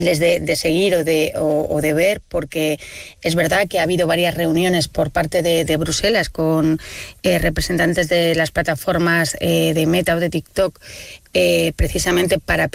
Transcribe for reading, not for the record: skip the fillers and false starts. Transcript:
de seguir o de ver, porque es verdad que ha habido varias reuniones por parte de Bruselas con representantes de las plataformas de Meta o de TikTok, precisamente para